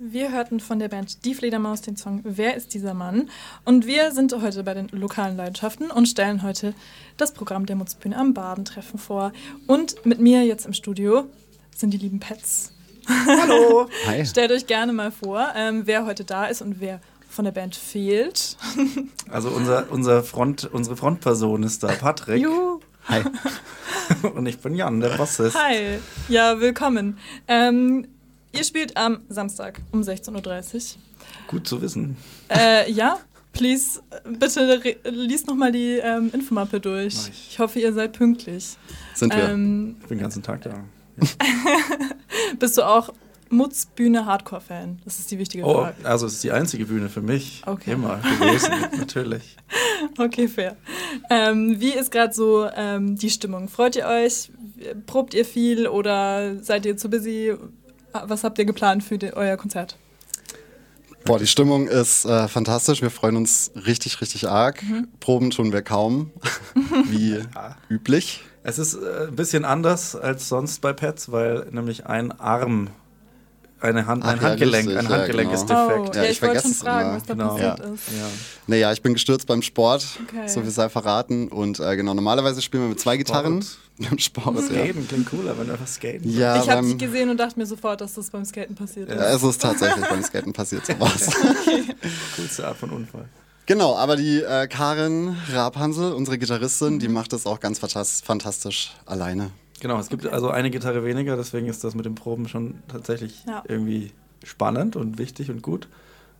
Wir hörten von der Band Die Fledermaus den Song Wer ist dieser Mann? Und wir sind heute bei den lokalen Leidenschaften und stellen heute das Programm der Mutzbühne am Badentreffen vor. Und mit mir jetzt im Studio sind die lieben Pets. Hallo! Hi. Stellt euch gerne mal vor, wer heute da ist und wer von der Band fehlt. Also unsere Frontperson ist da, Patrick. Juhu. Hi. Und ich bin Jan, der Bassist. Hi, ja, willkommen. Ihr spielt am Samstag um 16.30 Uhr. Gut zu wissen. Ja, please, bitte liest nochmal die Infomappe durch. Ich hoffe, ihr seid pünktlich. Sind wir. Ich bin den ganzen Tag da. Ja. Bist du auch Mutzbühne Hardcore-Fan? Das ist die wichtige Frage. Also es ist die einzige Bühne für mich. Okay. Immer gewesen, natürlich. Okay, fair. Wie ist gerade so die Stimmung? Freut ihr euch? Probt ihr viel oder seid ihr zu busy? Was habt ihr geplant für euer Konzert? Boah, die Stimmung ist fantastisch. Wir freuen uns richtig, richtig arg. Proben tun wir kaum, wie üblich. Es ist ein bisschen anders als sonst bei Pets, weil nämlich ein Handgelenk genau. ist defekt. Oh, Ja, ich ich wollte vergesse schon es fragen, immer. was da Genau. passiert Ja. ist. Ja. Naja, ich bin gestürzt beim Sport, Okay. so viel sei verraten. Und genau, normalerweise spielen wir mit 2 Gitarren. Sport, ja. Skaten klingt cooler, wenn du einfach skaten. Ja, Ich habe dich gesehen und dachte mir sofort, dass das beim Skaten passiert ist. es ist tatsächlich beim Skaten passiert sowas. Coolste Art von Unfall. Genau, aber die Karin Rabhansel, unsere Gitarristin, die macht das auch ganz fantastisch alleine. Genau, es gibt also eine Gitarre weniger, deswegen ist das mit den Proben schon tatsächlich irgendwie spannend und wichtig und gut.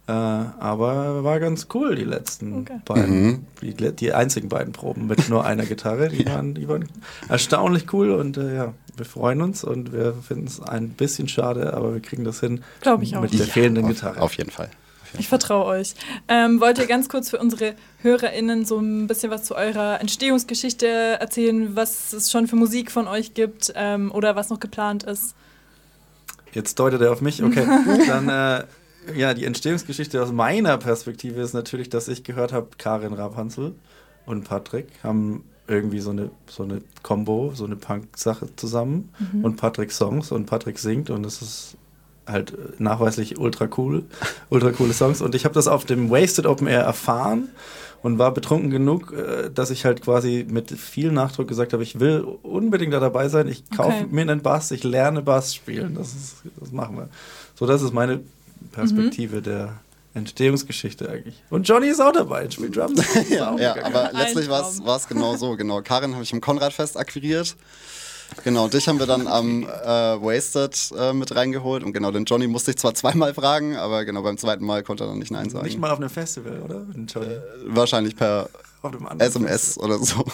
Aber war ganz cool, die letzten beiden, die einzigen beiden Proben mit nur einer Gitarre. Die waren erstaunlich cool und wir freuen uns und wir finden es ein bisschen schade, aber wir kriegen das hin. Glaub ich auch. Mit der fehlenden Gitarre. Auf jeden Fall. Ich vertraue euch. Wollt ihr ganz kurz für unsere HörerInnen so ein bisschen was zu eurer Entstehungsgeschichte erzählen, was es schon für Musik von euch gibt oder was noch geplant ist? Jetzt deutet er auf mich, okay. Dann, die Entstehungsgeschichte aus meiner Perspektive ist natürlich, dass ich gehört habe, Karin Rabhansel und Patrick haben irgendwie so eine Combo, so eine Punk-Sache zusammen und Patrick Songs und Patrick singt und es ist halt nachweislich ultra coole Songs und ich habe das auf dem Wasted Open Air erfahren und war betrunken genug, dass ich halt quasi mit viel Nachdruck gesagt habe, ich will unbedingt da dabei sein, ich kaufe mir einen Bass, ich lerne Bass spielen, das machen wir. So, das ist meine Perspektive der Entstehungsgeschichte eigentlich. Und Johnny ist auch dabei, spielt Drums. ja, aber letztlich war es genau so. Genau. Karin habe ich im Konradfest akquiriert. Genau, dich haben wir dann am Wasted mit reingeholt. Und genau, den Johnny musste ich zwar zweimal fragen, aber genau beim zweiten Mal konnte er dann nicht Nein sagen. Nicht mal auf einem Festival, oder? Johnny? Wahrscheinlich per SMS Festival. oder so.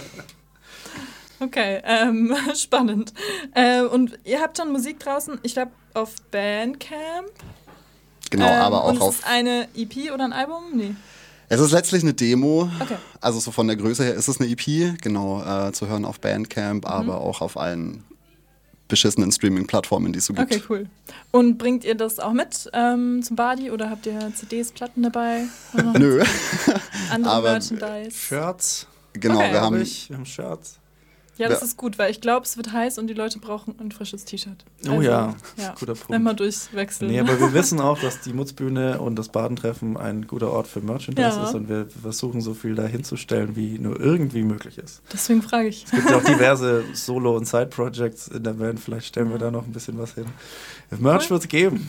Okay, spannend. Und ihr habt schon Musik draußen, ich glaube auf Bandcamp. Genau, aber auch und auf... ist es eine EP oder ein Album? Nee. Es ist letztlich eine Demo, Okay. Also so von der Größe her ist es eine EP, genau, zu hören auf Bandcamp, aber auch auf allen beschissenen Streaming-Plattformen, die es so gibt. Okay, cool. Und bringt ihr das auch mit zum Badi oder habt ihr CDs, Platten dabei? Nö. Andere Aber Merchandise? Shirts. Genau, Okay. wir haben Shirts. Ja, das ist gut, weil ich glaube, es wird heiß und die Leute brauchen ein frisches T-Shirt. Oh ja, guter Punkt. Immer durchwechseln. Nee, aber wir wissen auch, dass die Mutzbühne und das Badentreffen ein guter Ort für Merchandise ist und wir versuchen so viel da hinzustellen, wie nur irgendwie möglich ist. Deswegen frage ich. Es gibt ja auch diverse Solo- und Side-Projects in der Band, vielleicht stellen wir da noch ein bisschen was hin. Merch wird es geben.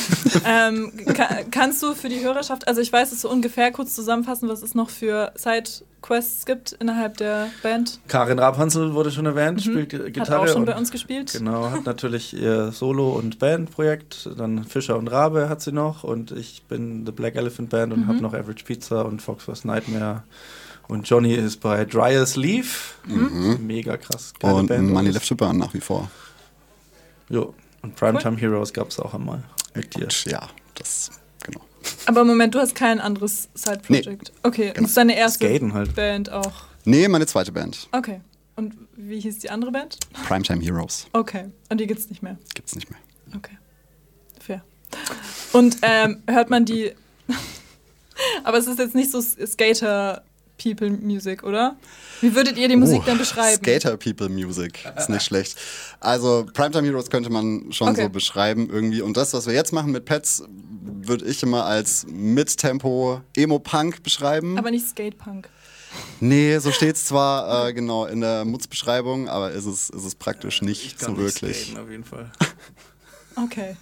Kannst du für die Hörerschaft, also ich weiß es so ungefähr, kurz zusammenfassen, was es noch für Side-Quests gibt innerhalb der Band? Karin Rabhansel wurde schon erwähnt, spielt Gitarre. Hat auch schon bei uns gespielt. Genau, hat natürlich ihr Solo- und Bandprojekt, dann Fischer und Rabe hat sie noch und ich bin The Black Elephant Band und habe noch Average Pizza und Fox vs. Nightmare. Und Johnny ist bei Dry as Leaf. Mega krass. und Band Money Left to Burn nach wie vor. Jo. Und Primetime Heroes gab es auch einmal mit dir. Ja, das, genau. Aber Moment, du hast kein anderes Side-Project. Nee. Okay, Genau. das ist deine erste Skaten halt. Band auch. Nee, meine zweite Band. Okay. Und wie hieß die andere Band? Primetime Heroes. Okay. Und die gibt's nicht mehr. Gibt's nicht mehr. Okay. Fair. Und hört man die. Aber es ist jetzt nicht so Skater People Music, oder? Wie würdet ihr die Musik dann beschreiben? Skater People Music ist nicht schlecht. Also Primetime Heroes könnte man schon so beschreiben irgendwie. Und das, was wir jetzt machen mit Pets, würde ich immer als Mid-Tempo Emo-Punk beschreiben. Aber nicht Skate-Punk. Nee, so steht es zwar genau in der Mutz-Beschreibung, aber ist es praktisch nicht so wirklich. Skaten, auf jeden Fall. Okay.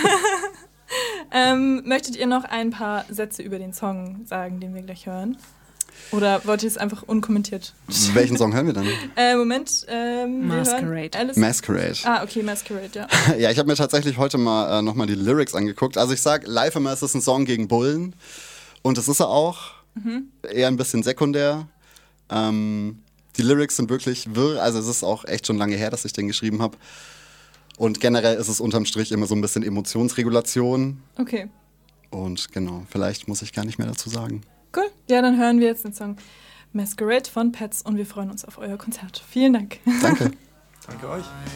Möchtet ihr noch ein paar Sätze über den Song sagen, den wir gleich hören? Oder wollt ihr es einfach unkommentiert? Welchen Song hören wir dann? Moment. Masquerade. Masquerade. Ah, okay, Masquerade, ja. Ja, ich habe mir tatsächlich heute mal nochmal die Lyrics angeguckt. Also ich sag, live immer, es ist ein Song gegen Bullen. Und das ist er auch. Eher ein bisschen sekundär. Die Lyrics sind wirklich wirr. Also es ist auch echt schon lange her, dass ich den geschrieben habe. Und generell ist es unterm Strich immer so ein bisschen Emotionsregulation. Okay. Und genau, vielleicht muss ich gar nicht mehr dazu sagen. Cool. Ja, dann hören wir jetzt den Song Masquerade von Pets und wir freuen uns auf euer Konzert. Vielen Dank. Danke. Danke euch.